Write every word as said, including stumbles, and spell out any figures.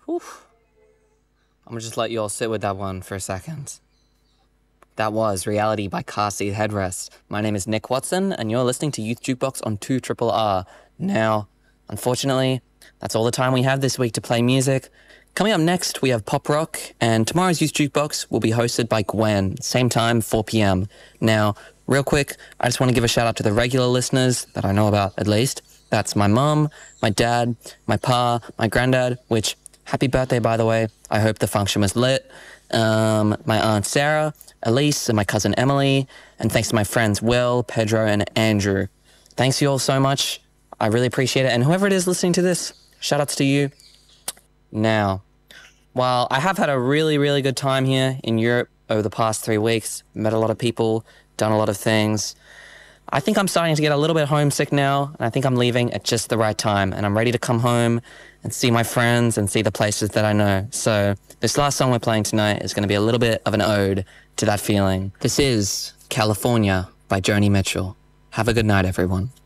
Whew. I'm gonna just let you all sit with that one for a second. That was Reality by Car Seat Headrest. My name is Nick Watson, and you're listening to Youth Jukebox on two R R R. Now, unfortunately, that's all the time we have this week to play music. Coming up next, we have pop rock, and tomorrow's Youth Jukebox will be hosted by Gwen, same time, four p.m. Now, real quick, I just want to give a shout out to the regular listeners that I know about, at least. That's my mum, my dad, my pa, my granddad, which, happy birthday, by the way. I hope the function was lit. Um, my aunt Sarah, Elise, and my cousin Emily, and thanks to my friends Will, Pedro, and Andrew. Thanks you all so much. I really appreciate it, and whoever it is listening to this, shout outs to you. Now, while I have had a really, really good time here in Europe over the past three weeks, met a lot of people, done a lot of things, I think I'm starting to get a little bit homesick now, and I think I'm leaving at just the right time, and I'm ready to come home and see my friends and see the places that I know. So this last song we're playing tonight is going to be a little bit of an ode to that feeling. This is California by Joni Mitchell. Have a good night, everyone.